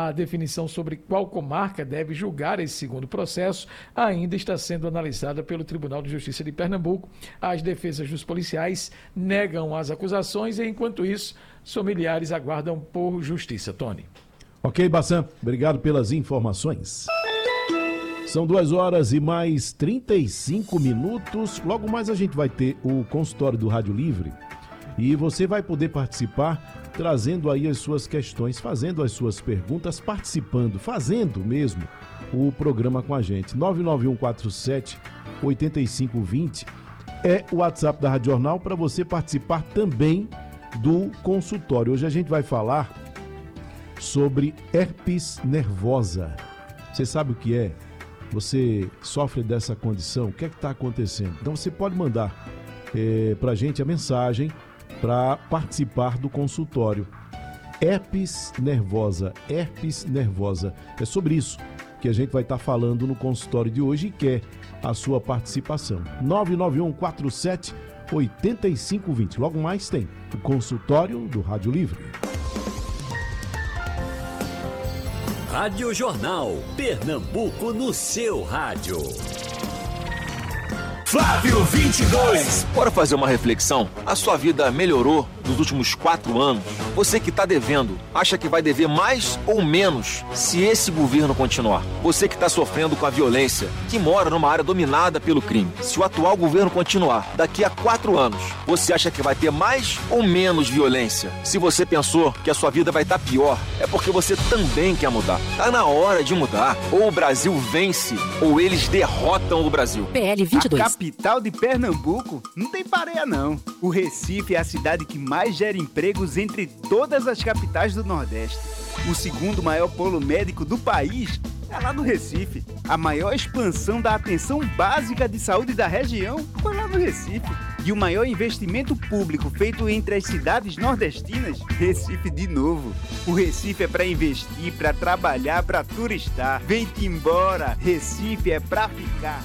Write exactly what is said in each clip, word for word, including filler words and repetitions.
A definição sobre qual comarca deve julgar esse segundo processo ainda está sendo analisada pelo Tribunal de Justiça de Pernambuco. As defesas dos policiais negam as acusações e, enquanto isso, os familiares aguardam por justiça. Tony. Ok, Bassan, obrigado pelas informações. São duas horas e mais trinta e cinco minutos. Logo mais a gente vai ter o consultório do Rádio Livre e você vai poder participar trazendo aí as suas questões, fazendo as suas perguntas, participando, fazendo mesmo o programa com a gente. nove nove um quatro sete oito cinco dois zero é o WhatsApp da Rádio Jornal para você participar também do consultório. Hoje a gente vai falar sobre herpes nervosa. Você sabe o que é? Você sofre dessa condição? O que é que está acontecendo? Então você pode mandar é, para a gente a mensagem para participar do consultório. Herpes nervosa, herpes nervosa. É sobre isso que a gente vai estar tá falando no consultório de hoje e quer a sua participação. nove nove um quatro sete oito cinco dois zero. Logo mais tem o consultório do Rádio Livre. Rádio Jornal, Pernambuco no seu rádio. Flávio vinte e dois. Bora fazer uma reflexão? A sua vida melhorou nos últimos quatro anos? Você que está devendo, acha que vai dever mais ou menos se esse governo continuar? Você que está sofrendo com a violência, que mora numa área dominada pelo crime, se o atual governo continuar, daqui a quatro anos, você acha que vai ter mais ou menos violência? Se você pensou que a sua vida vai estar pior, é porque você também quer mudar. Tá na hora de mudar. Ou o Brasil vence, ou eles derrotam o Brasil. P L vinte e dois. A capital de Pernambuco não tem pareia, não. O Recife é a cidade que mais gera empregos entre todas as capitais do Nordeste. O segundo maior polo médico do país é lá no Recife. A maior expansão da atenção básica de saúde da região foi lá no Recife. E o maior investimento público feito entre as cidades nordestinas, Recife de novo. O Recife é para investir, para trabalhar, para turistar. Vem-te embora, Recife é para ficar.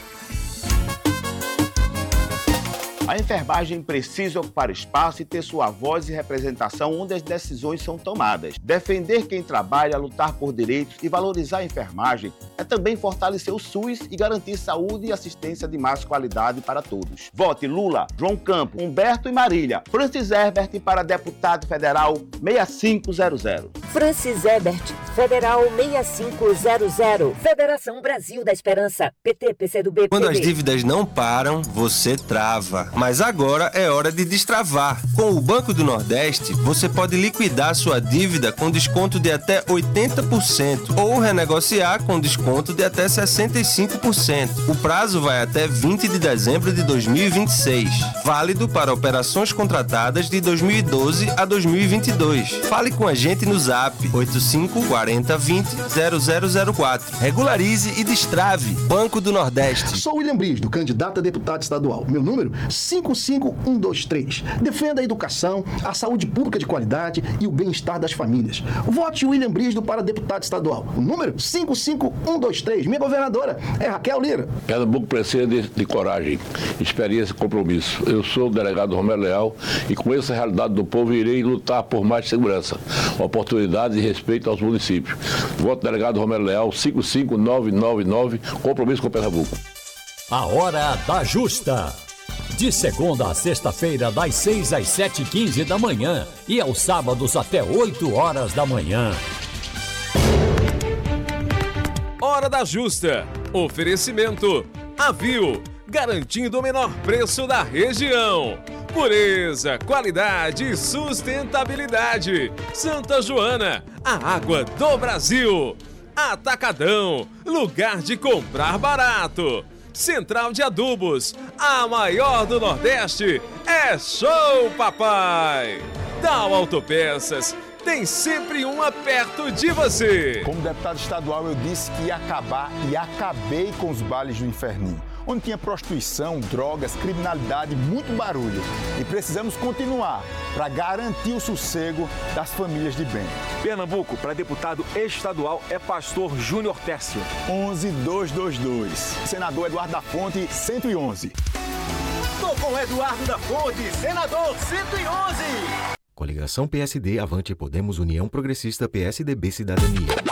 A enfermagem precisa ocupar espaço e ter sua voz e representação onde as decisões são tomadas. Defender quem trabalha, lutar por direitos e valorizar a enfermagem é também fortalecer o SUS e garantir saúde e assistência de mais qualidade para todos. Vote Lula, João Campos, Humberto e Marília. Francis Herbert para deputado federal seis cinco zero zero. Francis Herbert, federal seis cinco zero zero. Federação Brasil da Esperança, P T, P C do B. Quando as dívidas não param, você trava. Mas agora é hora de destravar. Com o Banco do Nordeste, você pode liquidar sua dívida com desconto de até oitenta por cento ou renegociar com desconto de até sessenta e cinco por cento. O prazo vai até vinte de dezembro de dois mil e vinte e seis. Válido para operações contratadas de dois mil e doze a dois mil e vinte e dois. Fale com a gente no Zap oito cinco quatro zero vinte zero zero zero quatro. Regularize e destrave. Banco do Nordeste. Sou William Brisdo, candidato a deputado estadual. Meu número? cinco cinco um dois três. Defenda a educação, a saúde pública de qualidade e o bem-estar das famílias. Vote William Brisdo para deputado estadual. O número cinco cinco um dois três. Minha governadora é Raquel Lira. Pernambuco precisa de, de coragem, experiência e compromisso. Eu sou o delegado Romero Leal e com essa realidade do povo irei lutar por mais segurança, oportunidades e respeito aos municípios. Voto delegado Romero Leal cinco cinco nove nove nove. Compromisso com Pernambuco. A Hora da Justa. De segunda a sexta-feira, das seis às sete e quinze da manhã e aos sábados até oito horas da manhã. Hora da Justa. Oferecimento Avil, garantindo o menor preço da região. Pureza, qualidade e sustentabilidade. Santa Joana, a água do Brasil. Atacadão, lugar de comprar barato. Central de Adubos, a maior do Nordeste, é Show Papai! Dow Autopeças, tem sempre uma perto de você. Como deputado estadual, eu disse que ia acabar e acabei com os bailes do inferninho, onde tinha prostituição, drogas, criminalidade, muito barulho. E precisamos continuar para garantir o sossego das famílias de bem. Pernambuco, para deputado estadual, é Pastor Júnior Tércio. onze dois dois dois. Senador Eduardo da Fonte, cento e onze. Tô com Eduardo da Fonte, senador cento e onze. Coligação P S D, Avante, Podemos, União Progressista, P S D B, Cidadania.